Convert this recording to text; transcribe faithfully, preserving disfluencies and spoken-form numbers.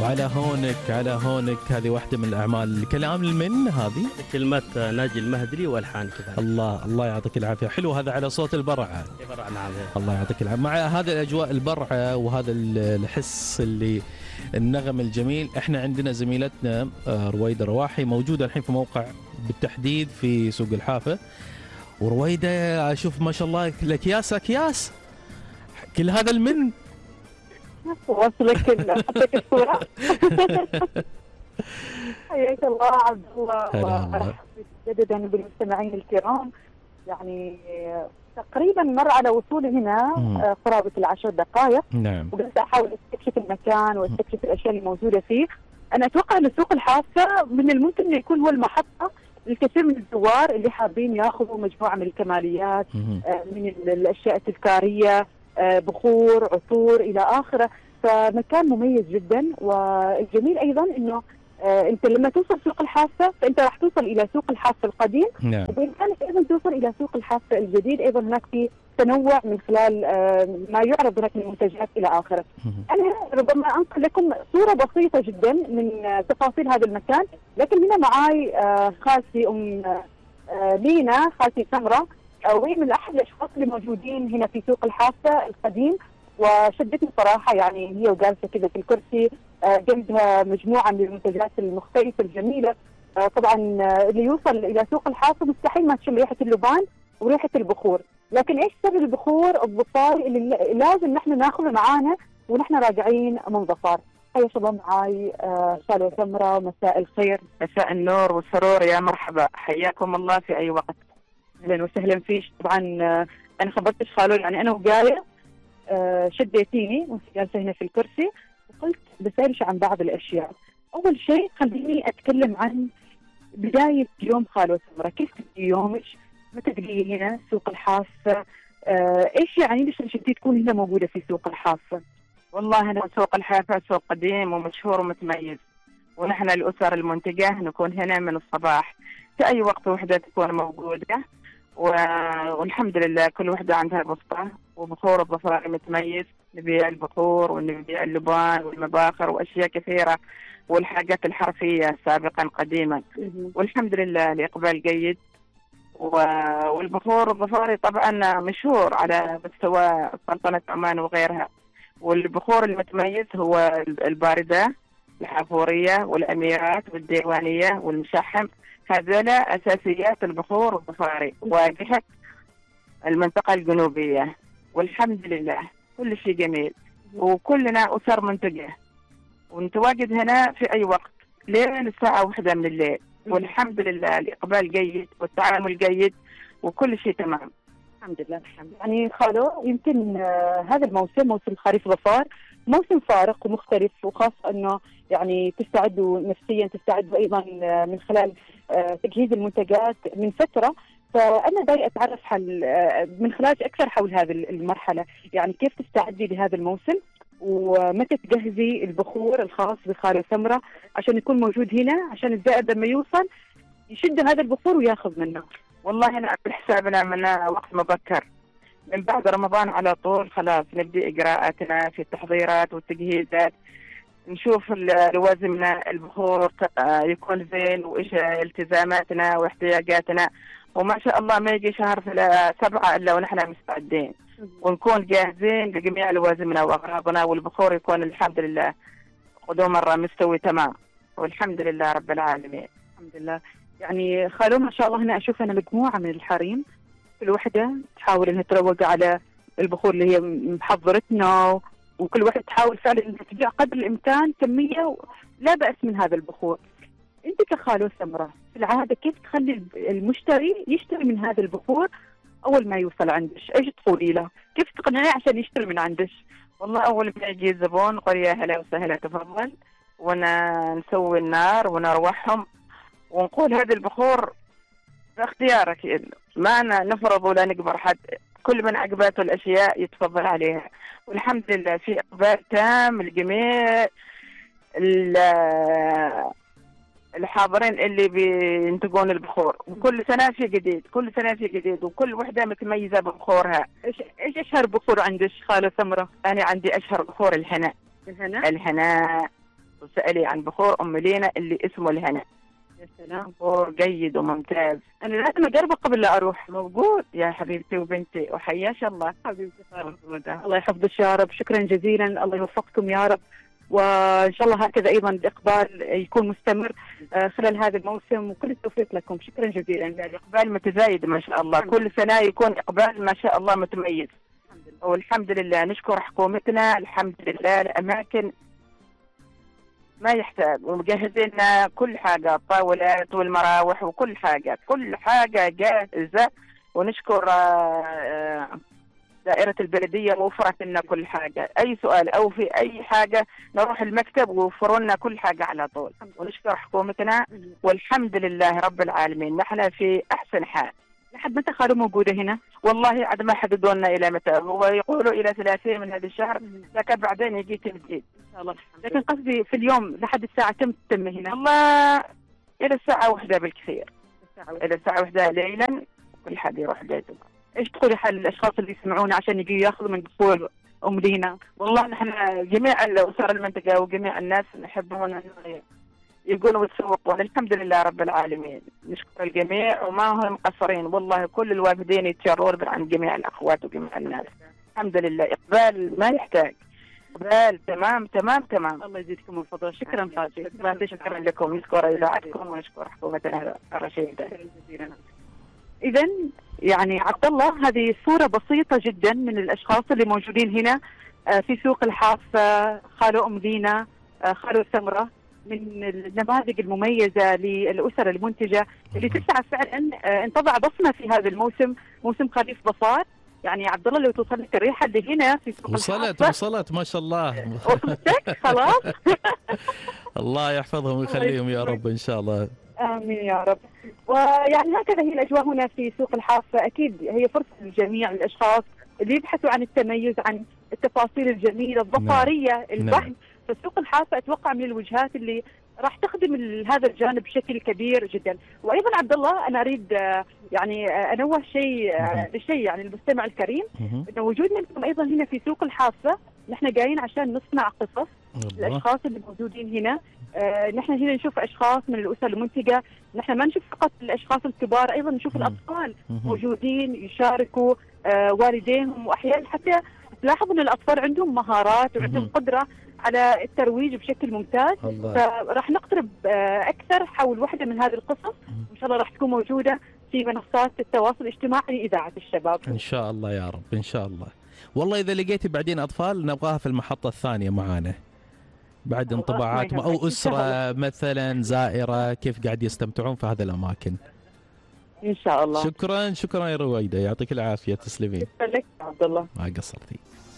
وعلى هونك على هونك هذه واحدة من الأعمال. الكلام من هذه كلمات ناجي المهدري والحان كذا. الله الله يعطيك العافية. حلو هذا على صوت البرعة. برع نعم. الله يعطيك العافية. مع هذا الأجواء البرعة وهذا الحس اللي النغم الجميل. احنا عندنا زميلتنا رويدة رواحي موجودة الحين في موقع بالتحديد في سوق الحافة. ورويدة أشوف ما شاء الله الأكياس أكياس كل هذا المن وصلك حطيت الصورة. حياك الله عبد الله جددا بالمستمعين الكرام. يعني تقريبا مر على وصولي هنا قرابة العشر دقائق. نعم. وبدأت أحاول استكشف المكان واستكشف الأشياء الموجودة فيه. أنا أتوقع أن سوق الحافة من الممكن أن يكون هو المحطة الكثير من الزوار اللي حابين ياخذوا مجموعة من الكماليات، من الأشياء التذكارية، بخور، عطور إلى آخره. فمكان مميز جدا. والجميل أيضا أنه آه أنت لما توصل سوق الحافة فأنت راح توصل إلى سوق الحافة القديم. نعم. وبإمكانك أيضا توصل إلى سوق الحافة الجديد. أيضا هناك في تنوع من خلال آه ما يعرض هناك من منتجات إلى آخره. أنا ربما أنقل لكم صورة بسيطة جدا من آه تفاصيل هذا المكان. لكن هنا معاي آه خالتي أم آه لينا، خالتي سمرة، آه وهي من أحد الأشخاص اللي موجودين هنا في سوق الحافة القديم. وشدتني صراحة، يعني هي وجالسة كذا في الكرسي جنبها مجموعة من المنتجات المختلفة الجميلة. طبعا اللي يوصل إلى سوق الحافة مستحيل ما تشم ريحة اللبان وريحة البخور. لكن إيش سر البخور الظفاري اللي لازم نحن ناخذه معانا ونحن راجعين من ظفار؟ هيا شباب معاي خالو سمرة. مساء الخير. مساء النور والسرور، يا مرحبا، حياكم الله في أي وقت. أهلا وسهلا فيش. طبعا أنا خبرتش خالو، يعني أنا وجاية آه شديتيني وانت جالسه هنا في الكرسي وقلت بسألش عن بعض الاشياء. اول شيء خليني اتكلم عن بدايه يوم خالو سمرة. كيف تبدي يومك؟ متى تجي هنا سوق الحافه؟ آه ايش يعني ليش انت تكون هنا موجوده في سوق الحافه؟ والله هنا سوق الحافه سوق قديم ومشهور ومتميز، ونحن الاسر المنتجه نكون هنا من الصباح في اي وقت وحده تكون موجوده. والحمد لله كل وحدة عندها بسطة وبخور الظفار متميز. نبيع البخور ونبيع اللبان والمباخر وأشياء كثيرة والحاجات الحرفية سابقا قديما. والحمد لله الإقبال جيد. والبخور الظفاري طبعا مشهور على مستوى سلطنة عمان وغيرها. والبخور المتميز هو الباردة الحافورية والأميرات والديوانية والمشحم. هذول أساسيات البخور الظفاري واجهة المنطقة الجنوبية. والحمد لله كل شيء جميل وكلنا أسر منتجة ونتواجد هنا في أي وقت لين الساعة واحدة من الليل. والحمد لله الإقبال جيد والتعامل جيد وكل شيء تمام الحمد لله. الحمد يعني خالو يمكن آه هذا الموسم موسم خريف ظفار موسم فارق ومختلف، وخاصة أنه يعني تستعدوا نفسيا، تستعدوا أيضا من خلال تجهيز المنتجات من فترة. فأنا داي أتعرف حل من خلال أكثر حول هذه المرحلة، يعني كيف تستعدي لهذا الموسم ومتى تجهزي البخور الخاص بخالو سمرة عشان يكون موجود هنا عشان الزائر لما يوصل يشد هذا البخور وياخذ منه. والله أنا بحسابنا من وقت مبكر من بعد رمضان على طول خلاص نبدأ إجراءاتنا في التحضيرات والتجهيزات. نشوف لوازمنا البخور يكون زين وإيش التزاماتنا واحتياجاتنا. وما شاء الله ما يجي شهر سبعة إلا ونحن مستعدين ونكون جاهزين لجميع لوازمنا وأغراضنا. والبخور يكون الحمد لله قدوم مرة مستوي تمام والحمد لله رب العالمين. الحمد لله. يعني خالو ما شاء الله هنا أشوف أنا مجموعة من الحريم كل واحدة تحاول أنها تروق على البخور اللي هي محضرتنا، وكل واحد تحاول فعلا أنها تبيع قدر الإمكان كمية لا بأس من هذا البخور. أنت كخالو سمرة في العادة كيف تخلي المشتري يشتري من هذا البخور أول ما يوصل عندك؟ إيش تقولي له؟ كيف تقنعيه عشان يشتري من عندك؟ والله أول ما يجي الزبون نقول يا هلا وسهلا تفضل، ونسوي النار ونروحهم ونقول هذا البخور باختيارك، ما نفرض ولا نجبر حد، كل من عجبته الأشياء يتفضل عليها. والحمد لله في إقبال تام الجميع الحاضرين اللي بينتجون البخور. وكل سنة في جديد، كل سنة في جديد، وكل وحدة متميزة ببخورها. إيش إيش أشهر بخور عندك خالو سمرة؟ أنا عندي أشهر بخور الحناء. الحناء؟ الحناء وسألي عن بخور أم لينا اللي اسمه الهنا. يا سلام، بخور جيد وممتاز. انا لازم اجربه قبل لا اروح. موجود يا حبيبتي وبنتي، وحياش الله. حبيبتي الله يحفظك يا رب، شكرا جزيلا، الله يوفقكم يا رب، وان شاء الله هكذا ايضا الاقبال يكون مستمر خلال هذا الموسم، وكل التوفيق لكم. شكرا جزيلا. الاقبال متزايد ما شاء الله، كل سنه يكون اقبال ما شاء الله متميز، والحمد لله. نشكر حكومتنا، الحمد لله الاماكن ما يحتاج، ومجهزين لنا كل حاجه، الطاولات والمراوح وكل حاجه، كل حاجه جاهزه. ونشكر دائرة البلدية وفرت لنا كل حاجة، أي سؤال أو في أي حاجة نروح المكتب ووفروا لنا كل حاجة على طول. ونشكر حكومتنا والحمد لله رب العالمين، نحن في أحسن حال. لحد متى خالو موجودة هنا؟ والله عاد ما حددوا لنا إلى متى، هو يقولوا إلى ثلاثين من هذا الشهر، لكن بعدين يجي تمديد إن شاء الله. لكن قصدي في اليوم لحد الساعة كم تتم هنا؟ والله إلى الساعة واحدة بالكثير، إلى الساعة واحدة ليلا كل حد يروح بيته. ايش تقولي حل الاشخاص اللي يسمعونا عشان يجوا ياخذوا من بخور ام لينا؟ والله نحن جميع الاسر المنطقه وجميع الناس نحبهم انه يقولوا ويتسوقون، الحمد لله رب العالمين. نشكر الجميع وما هم مقصرين، والله كل الوافدين يتشرون عن جميع الاخوات وجميع الناس، الحمد لله. اقبال ما يحتاج، اقبال تمام تمام تمام. الله يزيدكم من فضله. شكرا فاجي. شكرا, شكرا لكم، نشكر اذاعتكم ونشكر حكومتنا الرشيده. إذا يعني عبد الله، هذه صورة بسيطة جدا من الأشخاص اللي موجودين هنا في سوق الحافة. خالو أم لينا، خالو سمرة، من النماذج المميزة للأسر المنتجة اللي تسعى فعلا أن تضع بصمة في هذا الموسم، موسم خريف بصار. يعني عبد الله لو توصل لك الريحة اللي هنا في سوق وصلت الحافة. وصلت ما شاء الله. وصلتك خلاص. الله يحفظهم ويخليهم يا رب إن شاء الله. آمين يا رب. ويعني هكذا هي الأجواء هنا في سوق الحافة. أكيد هي فرصة للجميع، الأشخاص اللي يبحثوا عن التميز، عن التفاصيل الجميلة الظفارية، نعم. البحث. نعم. فسوق الحافة أتوقع من الوجهات اللي راح تخدم هذا الجانب بشكل كبير جدا. وأيضا عبد الله أنا أريد يعني أنوه شيء لشيء يعني المستمع الكريم، أنه وجودنا لكم أيضا هنا في سوق الحافة، نحن جايين عشان نصنع قصص الأشخاص اللي موجودين هنا. آه، نحن هنا نشوف أشخاص من الأسر المنتجة، نحن ما نشوف فقط الأشخاص الكبار، أيضا نشوف الأطفال موجودين يشاركوا آه، والديهم، وأحيانا حتى تلاحظ أن الأطفال عندهم مهارات وعندهم قدرة على الترويج بشكل ممتاز. فراح نقترب آه، أكثر حول واحدة من هذه القصص، وإن شاء الله راح تكون موجودة في منصات التواصل الاجتماعي لإذاعة الشباب. إن شاء الله يا رب إن شاء الله. والله إذا لقيتي بعدين أطفال نبغاها في المحطة الثانية معانا بعد انطباعات، أو أسرة مثلا زائرة كيف قاعد يستمتعون في هذه الأماكن. إن شاء الله. شكرا شكرا يا رويدة، يعطيك العافية، تسلمين. شكرا لك عبد الله. ما قصرتي.